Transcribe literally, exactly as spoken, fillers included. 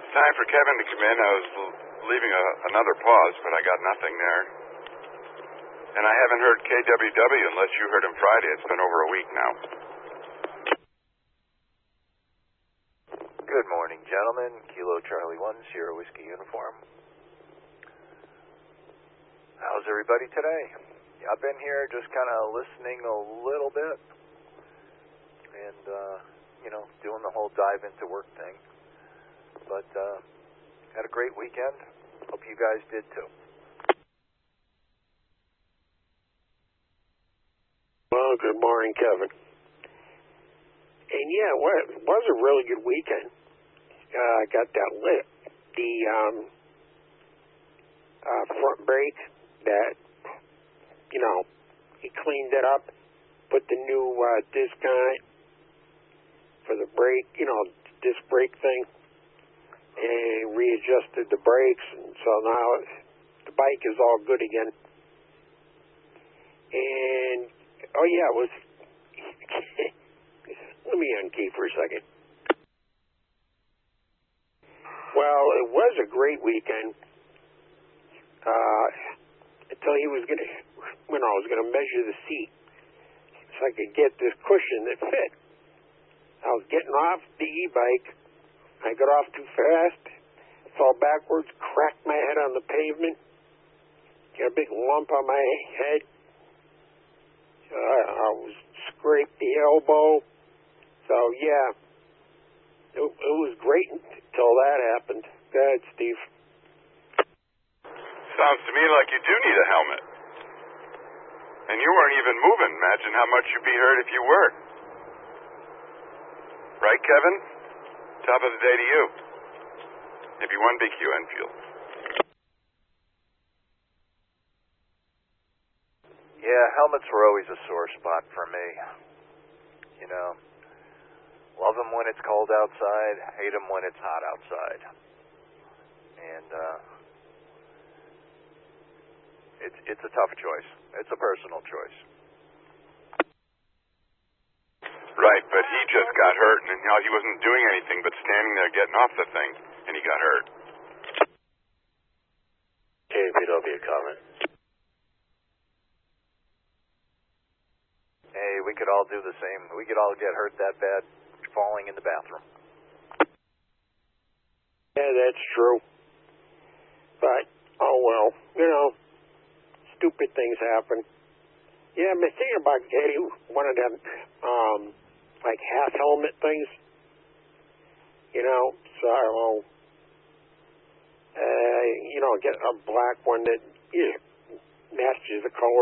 Time for Kevin to come in. I was l- leaving a, another pause, but I got nothing there. And I haven't heard K W W unless you heard him Friday. It's been over a week now. Good morning, gentlemen. Kilo Charlie one, Sierra Whiskey Uniform. How's everybody today? Yeah, I've been here just kind of listening a little bit and, uh, you know, doing the whole dive into work thing. But uh, had a great weekend. Hope you guys did too. Well, good morning, Kevin. And yeah, it was, it was a really good weekend. Uh, I got that lit. The um, uh, front brake that, you know, he cleaned it up, put the new uh, disc on it for the brake, you know, disc brake thing, and readjusted the brakes, and so now the bike is all good again. And, oh yeah, it was, let me unkey for a second. Well, it was a great weekend, uh, until he was going to, when I was going to measure the seat, so I could get this cushion that fit. I was getting off the e-bike, I got off too fast, fell backwards, cracked my head on the pavement, got a big lump on my head. Uh, I was scraped the elbow. So, yeah, it, it was great until that happened. Go ahead, Steve. Sounds to me like you do need a helmet. And you weren't even moving. Imagine how much you'd be hurt if you were. Right, Kevin? Top of the day to you. Maybe one big Q Enfield. Yeah, helmets were always a sore spot for me. You know, love them when it's cold outside, hate them when it's hot outside. And uh, it's it's a tough choice. It's a personal choice. Right, but he just got hurt, and you know, he wasn't doing anything but standing there getting off the thing, and he got hurt. K P W comment. Hey, we could all do the same. We could all get hurt that bad falling in the bathroom. Yeah, that's true. But, oh well, you know, stupid things happen. Yeah, I'm thinking about getting one of them, um, like half helmet things. You know, so, uh, you know, get a black one that, you know, matches the color